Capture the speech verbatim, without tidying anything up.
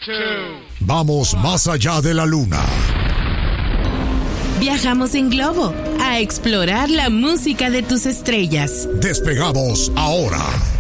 Vamos más allá de la luna. Viajamos en globo a explorar la música de tus estrellas. Despegamos ahora.